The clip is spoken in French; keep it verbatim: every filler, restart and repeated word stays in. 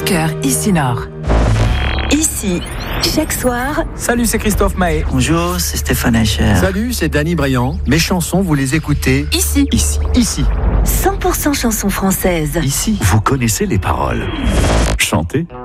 de cœur Ici Nord. Ici, chaque soir. Salut, c'est Christophe Mahé. Bonjour, c'est Stéphane Eicher. Salut, c'est Danny Briand. Mes chansons, vous les écoutez Ici. Ici. Ici. cent pour cent chansons françaises. Ici. Vous connaissez les paroles. Chantez.